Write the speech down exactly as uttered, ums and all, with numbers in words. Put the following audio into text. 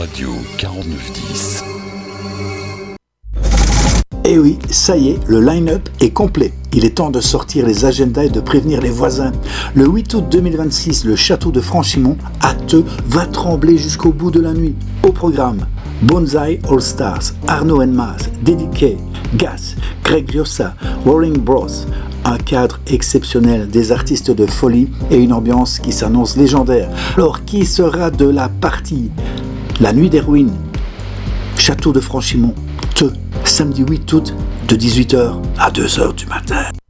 Radio quarante-neuf dix. Eh oui, ça y est, le line-up est complet. Il est temps de sortir les agendas et de prévenir les voisins. Le huit août deux mille vingt-six, le château de Franchimont, à Theux, va trembler jusqu'au bout de la nuit. Au programme, Bonzai All Stars, Arnaud and Maz, Dédiqué, Gas, Greg Liossa, Rolling Bros. Un cadre exceptionnel, des artistes de folie et une ambiance qui s'annonce légendaire. Alors, qui sera de la partie? La nuit des ruines, château de Franchimont, Theux, samedi huit août, de dix-huit heures à deux heures du matin.